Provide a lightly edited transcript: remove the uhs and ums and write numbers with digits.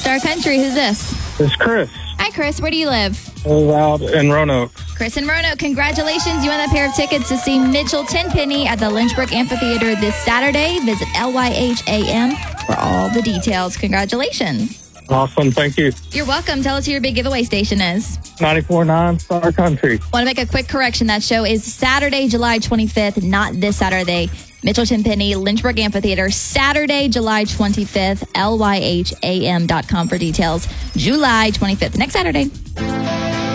Star Country. Who's this? It's Chris. Hi, Chris. Where do you live? Out in Roanoke. Chris in Roanoke, congratulations. You won a pair of tickets to see Mitchell Tenpenny at the Lynchburg Amphitheater this Saturday. Visit LYHAM for all the details. Congratulations. Awesome. Thank you. You're welcome. Tell us who your big giveaway station is. 94.9 Star Country. Want to make a quick correction. That show is Saturday, July 25th, not this Saturday. Mitchell Tenpenny, Lynchburg Amphitheater, Saturday, July 25th, LYHAM.com for details. July 25th, next Saturday.